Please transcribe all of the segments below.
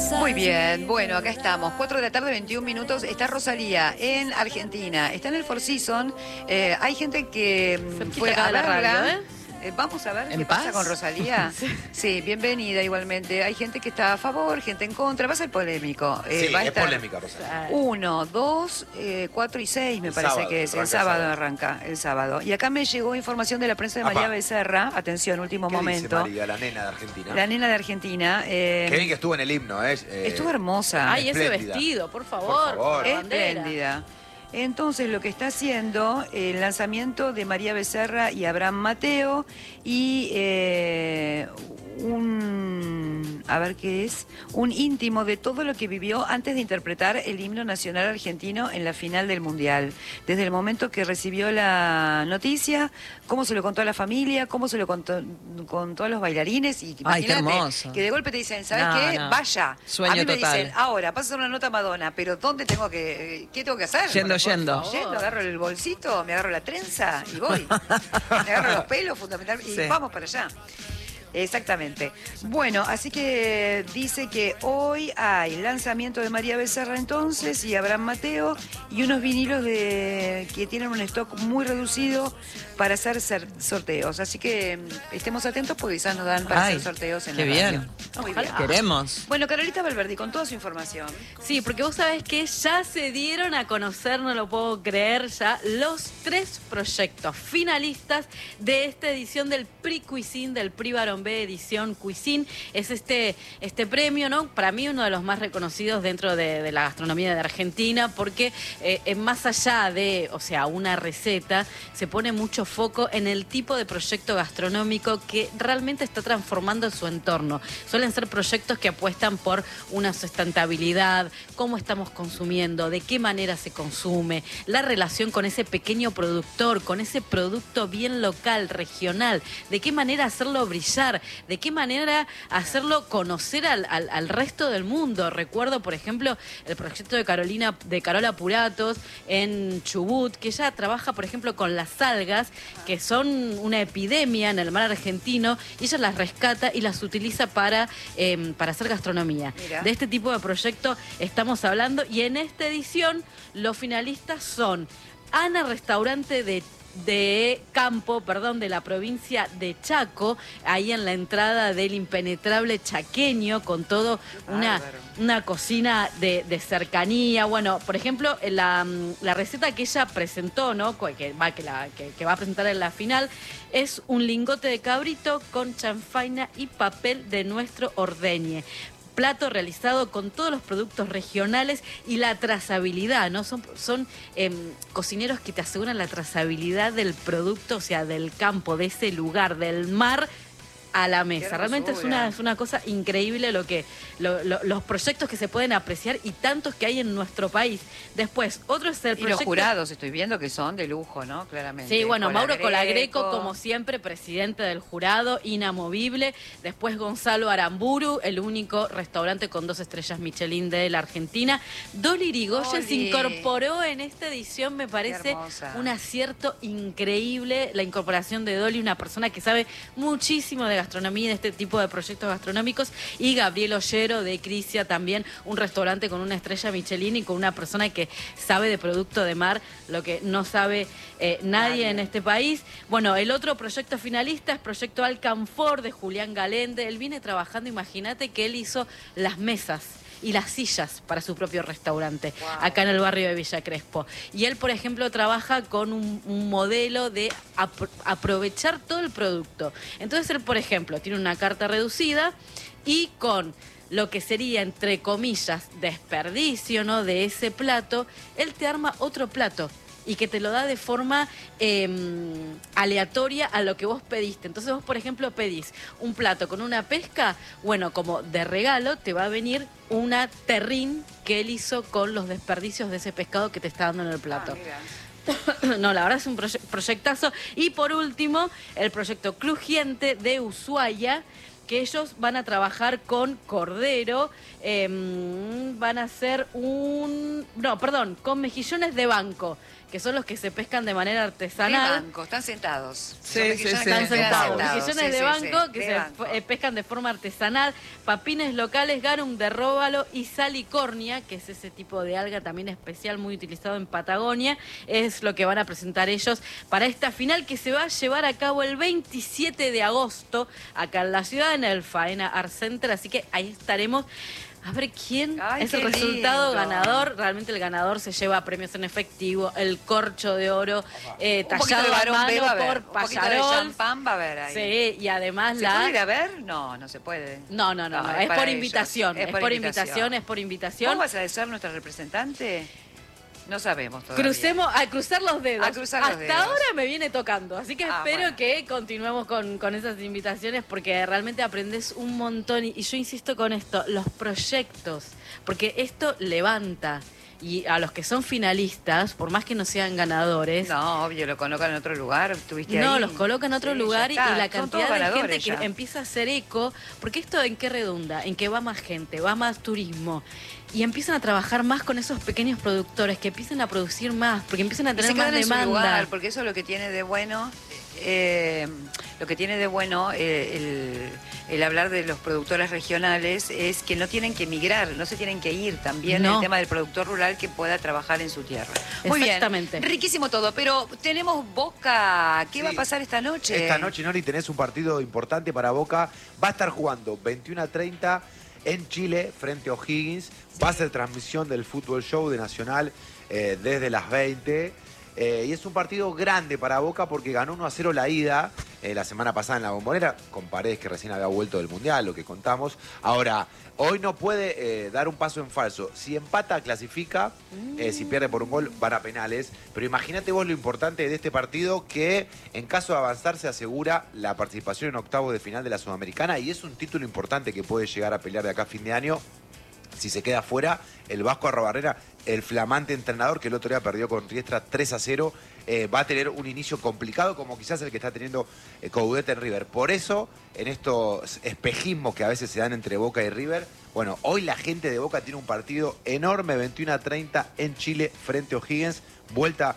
Muy bien, bueno, acá estamos. 4 de la tarde, 21 minutos. Está Rosalía en Argentina. Está en el Four Seasons. Hay gente que fue a la verla. radio, Vamos a ver qué ¿En pasa paz? con Rosalía. Sí, bienvenida igualmente. Hay gente que está a favor, gente en contra. Va a ser polémico. Sí, va a es estar polémica, Rosalía. 1, 2, 4 y 6 me parece sábado, que es. El arranca sábado sábado. arranca, el sábado. Y acá me llegó información de la prensa de María Apa. Becerra. Atención, último ¿Qué momento. dice María, la nena de Argentina? La nena de Argentina. Qué bien que estuvo en el himno, ¿eh? Estuvo hermosa. Ay, ese espléndida. vestido, por favor. Por favor. la bandera. Espléndida. Entonces lo que está haciendo el lanzamiento de María Becerra y Abraham Mateo y a ver qué es, un íntimo de todo lo que vivió antes de interpretar el himno nacional argentino en la final del Mundial. Desde el momento que recibió la noticia, cómo se lo contó a la familia, cómo se lo contó a los bailarines. Y Ay, qué imagínate hermoso. que de golpe te dicen, ¿sabes No, qué? no. Vaya. Sueño a mí me total. dicen, ahora, vas a hacer una nota Madonna, pero ¿dónde tengo que, qué tengo que hacer? Yendo. Yendo, agarro el bolsito, me agarro la trenza y voy. Me agarro los pelos, fundamentalmente, y Sí. vamos para allá. Exactamente. Bueno, así que dice que hoy hay lanzamiento de María Becerra entonces y Abraham Mateo y unos vinilos que tienen un stock muy reducido para hacer sorteos. Así que estemos atentos porque quizás nos dan para Ay, hacer sorteos en qué la bien. radio. Muy Ojalá. bien. Queremos. Bueno, Carolita Valverdi, con toda su información. Sí, porque vos sabés que ya se dieron a conocer, no lo puedo creer ya, los 3 proyectos finalistas de esta edición del Prix Cuisine, del Prix Barón B edición Cuisine. Es este premio, ¿no? Para mí uno de los más reconocidos dentro de la gastronomía de Argentina, porque más allá de, o sea, una receta, se pone mucho foco en el tipo de proyecto gastronómico que realmente está transformando su entorno. Suelen ser proyectos que apuestan por una sustentabilidad, cómo estamos consumiendo, de qué manera se consume, la relación con ese pequeño productor, con ese producto bien local, regional, de qué manera hacerlo brillar, de qué manera hacerlo conocer al resto del mundo. Recuerdo, por ejemplo, el proyecto de Carola Puratos en Chubut, que ella trabaja, por ejemplo, con las algas, que son una epidemia en el mar argentino, y ella las rescata y las utiliza para hacer gastronomía. Mira. De este tipo de proyecto estamos hablando, y en esta edición los finalistas son Ana Restaurante de Campo, de la provincia de Chaco, ahí en la entrada del impenetrable chaqueño, con todo una cocina de cercanía. Bueno, por ejemplo, la receta que ella presentó, ¿no? que va a presentar en la final, es un lingote de cabrito con chanfaina y papel de nuestro ordeñe. Plato realizado con todos los productos regionales y la trazabilidad, ¿no? Son cocineros que te aseguran la trazabilidad del producto, o sea, del campo, de ese lugar, del mar a la mesa. Realmente es una cosa increíble los proyectos que se pueden apreciar y tantos que hay en nuestro país. Después, otro es el Y proyecto... los jurados, estoy viendo que son de lujo, ¿no? Claramente. Sí, bueno, Mauro Colagreco, Colagreco, como siempre, presidente del jurado, inamovible. Después Gonzalo Aramburu, el único restaurante con 2 estrellas Michelin de la Argentina. Dolly Irigoyen se incorporó en esta edición, me parece un acierto increíble la incorporación de Dolly, una persona que sabe muchísimo de gastronomía, de este tipo de proyectos gastronómicos. Y Gabriel Ollero de Crisia, también un restaurante con 1 estrella Michelin y con una persona que sabe de producto de mar, lo que no sabe nadie en este país. Bueno, el otro proyecto finalista es Proyecto Alcanfor de Julián Galende. Él viene trabajando, imagínate que él hizo las mesas y las sillas para su propio restaurante, acá en el barrio de Villa Crespo. Y él, por ejemplo, trabaja con un modelo de aprovechar todo el producto. Entonces él, por ejemplo, tiene una carta reducida y con lo que sería, entre comillas, desperdicio, ¿no?, de ese plato, él te arma otro plato y que te lo da de forma aleatoria a lo que vos pediste. Entonces vos, por ejemplo, pedís un plato con una pesca, bueno, como de regalo te va a venir una terrin que él hizo con los desperdicios de ese pescado que te está dando en el plato. No, la verdad es un proyectazo. Y por último, el proyecto Crujiente de Ushuaia, que ellos van a trabajar con cordero, van a hacer con mejillones de banco, que son los que se pescan de manera De artesanal. banco, están sentados. Sí, Son sí, mejillones sí. que Están sentados. sentados. Mejillones Sí, de sí, banco sí, que de se banco. pescan de forma artesanal, papines locales, garum de róbalo y salicornia, que es ese tipo de alga también especial muy utilizado en Patagonia. Es lo que van a presentar ellos para esta final que se va a llevar a cabo el 27 de agosto acá en la ciudad, en el Faena Art Center. Así que ahí estaremos. A ver quién Ay, es el qué resultado lindo. ganador. Realmente el ganador se lleva premios en efectivo, el corcho de oro Un poquito tallado de a Barón B va a mano haber. por Un poquito de Payarol. champán va a haber ahí. Sí, y además ¿Se puede ir a ver? No, no se puede. No, es es para por ellos. invitación. Es por invitación, es por invitación. ¿Vos vas a ser nuestra representante? No sabemos todavía. A cruzar los dedos. A cruzar los Hasta dedos. ahora me viene tocando, así que espero bueno. que continuemos con esas invitaciones porque realmente aprendes un montón y yo insisto con esto, los proyectos, porque esto levanta y a los que son finalistas, por más que no sean ganadores, No, obvio, lo colocan en otro lugar. ¿Estuviste no, ahí? los coloca en otro Sí, lugar ya y está. la Son cantidad todos de gente ganadores que ya. empieza a hacer eco, porque esto en qué redunda, en que va más gente, va más turismo y empiezan a trabajar más con esos pequeños productores que empiezan a producir más, porque empiezan a Y tener se más quedan en su demanda. lugar, porque eso es lo que tiene de bueno. Lo que tiene de bueno el hablar de los productores regionales es que no tienen que emigrar, no se tienen que ir. También No. el tema del productor rural que pueda trabajar en su tierra. Muy Exactamente. bien, riquísimo todo, pero tenemos Boca. ¿Qué Sí. va a pasar esta noche? Esta noche, Nori, tenés un partido importante para Boca. Va a estar jugando 21:30 en Chile frente a O'Higgins. Va a ser transmisión del Fútbol Show de Nacional desde las 20. Y es un partido grande para Boca porque ganó 1-0 la ida la semana pasada en la Bombonera, con Paredes que recién había vuelto del Mundial, lo que contamos. Ahora, hoy no puede dar un paso en falso. Si empata, clasifica. Si pierde por un gol, van a penales. Pero imagínate vos lo importante de este partido, que en caso de avanzar se asegura la participación en octavos de final de la Sudamericana y es un título importante que puede llegar a pelear de acá a fin de año. Si se queda fuera, el Vasco Arrobarrena, el flamante entrenador que el otro día perdió con Riestra 3-0, va a tener un inicio complicado como quizás el que está teniendo Coudet en River. Por eso, en estos espejismos que a veces se dan entre Boca y River, bueno, hoy la gente de Boca tiene un partido enorme, 21:30 en Chile frente a O'Higgins, vuelta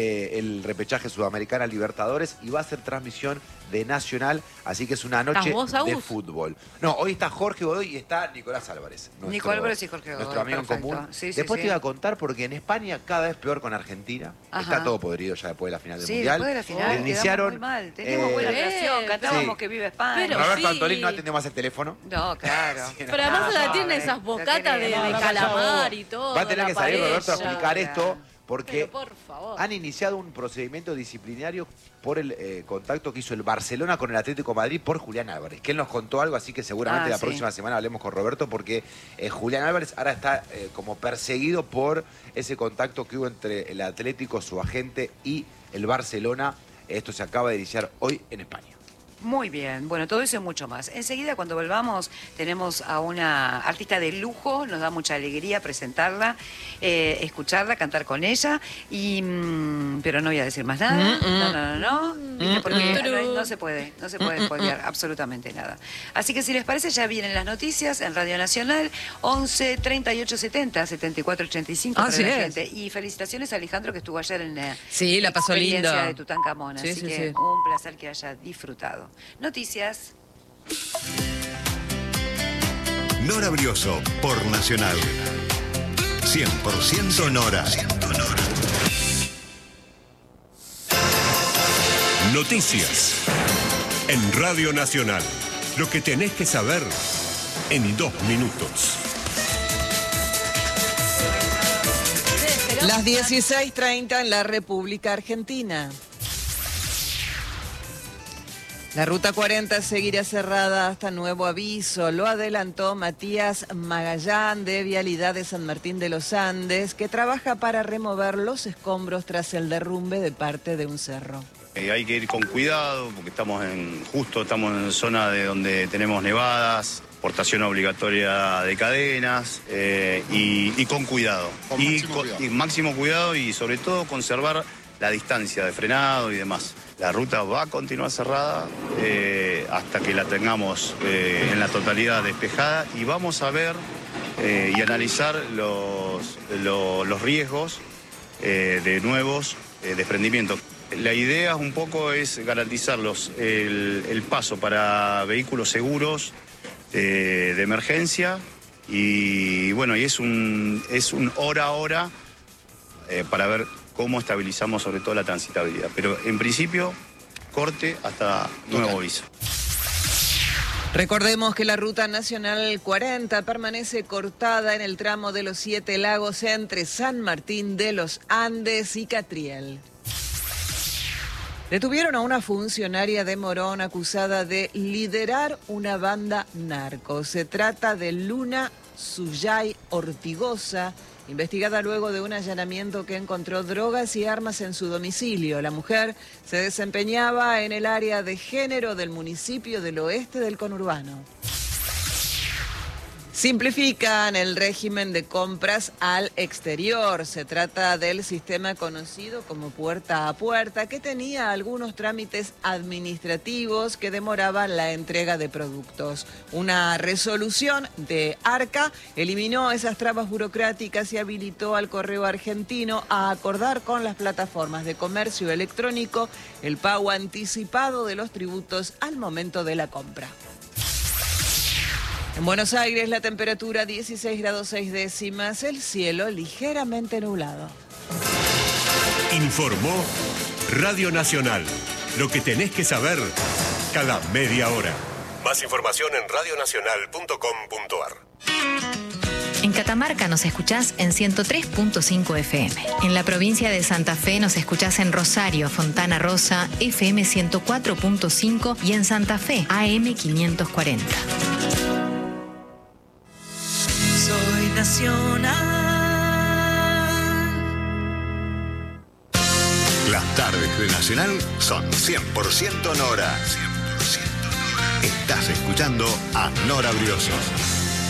del repechaje Sudamericana Libertadores y va a ser transmisión de Nacional, así que es una noche ¿Estás vos, de Agus? fútbol. No, hoy está Jorge Godoy y está Nicolás Álvarez. Nico Álvarez y Jorge Godoy, Nuestro amigo perfecto. en común. Sí, sí, Después sí. te iba a contar porque en España cada vez peor con Argentina. Ajá. Está todo podrido ya después de la final del Sí, Mundial. después de la final Le quedamos iniciaron, muy mal. Teníamos buena eh, relación, cantábamos sí. que vive España. Pero Roberto sí. Antolín no atendió más el teléfono. No, claro. Sí, Pero además No, la no, tienen no, esas no bocatas de queremos. calamar y todo. Va a tener la que salir Roberto a paella. explicar esto porque Pero por favor. han iniciado un procedimiento disciplinario por el contacto que hizo el Barcelona con el Atlético de Madrid por Julián Álvarez, que él nos contó algo, así que seguramente la Sí. próxima semana hablemos con Roberto porque Julián Álvarez ahora está como perseguido por ese contacto que hubo entre el Atlético, su agente y el Barcelona. Esto se acaba de iniciar hoy en España. Muy bien, bueno, todo eso y mucho más. Enseguida, cuando volvamos, tenemos a una artista de lujo, nos da mucha alegría presentarla, escucharla, cantar con ella, pero no voy a decir más nada. No. ¿Viste? Porque no se puede spoilear absolutamente nada. Así que si les parece, ya vienen las noticias en Radio Nacional, 11 38 70 74 85 para Así la es. gente. Y felicitaciones a Alejandro que estuvo ayer en Sí, la pasó experiencia lindo. de Tutankamón, Sí, así sí, que sí. un placer que haya disfrutado. Noticias. Nora Brioso por Nacional. 100% Nora. Noticias. En Radio Nacional. Lo que tenés que saber en 2 minutos. Las 16:30 en la República Argentina. La Ruta 40 seguirá cerrada hasta nuevo aviso. Lo adelantó Matías Magallán de Vialidad de San Martín de los Andes, que trabaja para remover los escombros tras el derrumbe de parte de un cerro. Hay que ir con cuidado porque estamos en zona de donde tenemos nevadas, portación obligatoria de cadenas y con cuidado. Y máximo cuidado y sobre todo conservar la distancia de frenado y demás. La ruta va a continuar cerrada hasta que la tengamos en la totalidad despejada y vamos a ver y analizar los riesgos de nuevos desprendimientos. La idea un poco es garantizar el paso para vehículos seguros de emergencia y bueno, y es un hora a hora para ver cómo estabilizamos sobre todo la transitabilidad. Pero en principio, corte hasta nuevo aviso. Recordemos que la Ruta Nacional 40 permanece cortada en el tramo de los 7 Lagos entre San Martín de los Andes y Catriel. Detuvieron a una funcionaria de Morón acusada de liderar una banda narco. Se trata de Luna Suyay Ortigosa, investigada luego de un allanamiento que encontró drogas y armas en su domicilio. La mujer se desempeñaba en el área de género del municipio del oeste del conurbano. Simplifican el régimen de compras al exterior. Se trata del sistema conocido como puerta a puerta, que tenía algunos trámites administrativos que demoraban la entrega de productos. Una resolución de ARCA eliminó esas trabas burocráticas y habilitó al correo argentino a acordar con las plataformas de comercio electrónico el pago anticipado de los tributos al momento de la compra. En Buenos Aires la temperatura 16 grados 6 décimas, el cielo ligeramente nublado. Informó Radio Nacional. Lo que tenés que saber cada media hora. Más información en radionacional.com.ar. En Catamarca nos escuchás en 103.5 FM. En la provincia de Santa Fe nos escuchás en Rosario, Fontana Rosa, FM 104.5 y en Santa Fe, AM 540. Soy nacional. Las tardes de Nacional son 100% Nora. 100% Nora. Estás escuchando a Nora Briosos.